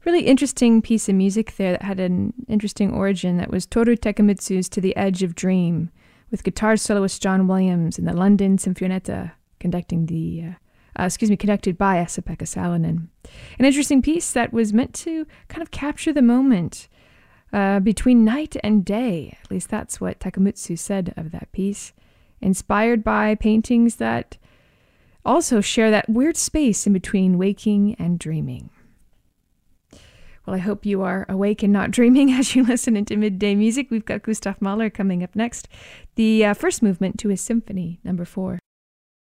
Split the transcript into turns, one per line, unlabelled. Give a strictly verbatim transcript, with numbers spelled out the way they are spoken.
Really interesting piece of music there that had an interesting origin. That was Toru Takemitsu's To the Edge of Dream, with guitar soloist John Williams and the London Sinfonietta conducting the, uh, uh, excuse me, conducted by Esa-Pekka Salonen. An interesting piece that was meant to kind of capture the moment uh, between night and day. At least that's what Takemitsu said of that piece. Inspired by paintings that also share that weird space in between waking and dreaming. Well, I hope you are awake and not dreaming as you listen into Midday Music. We've got Gustav Mahler coming up next. The uh, first movement to his symphony, number four.